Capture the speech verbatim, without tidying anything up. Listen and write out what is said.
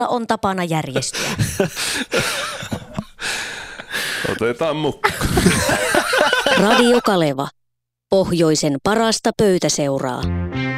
on tapana järjestyä. Otetaan mukaan. Radio Kaleva. Pohjoisen parasta pöytäseuraa.